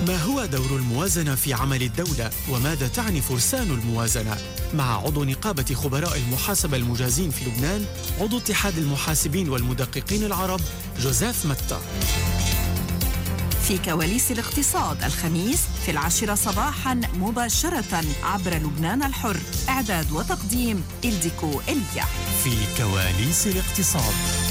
ما هو دور الموازنة في عمل الدولة وماذا تعني فرسان الموازنة؟ مع عضو نقابة خبراء المحاسبة المجازين في لبنان، عضو اتحاد المحاسبين والمدققين العرب جوزيف متى. في كواليس الاقتصاد الخميس في 10 صباحا مباشرة عبر لبنان الحر. إعداد وتقديم إلديكو إليا. في كواليس الاقتصاد.